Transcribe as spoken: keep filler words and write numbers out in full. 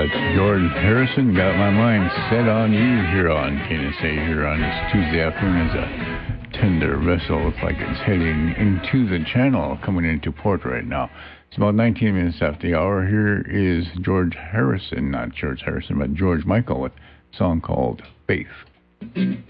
That's George Harrison. Got my mind set on you here on K N S A here on this Tuesday afternoon as a tender vessel. Looks like it's heading into the channel, coming into port right now. It's about nineteen minutes after the hour. Here is George Harrison, not George Harrison, but George Michael with a song called Faith.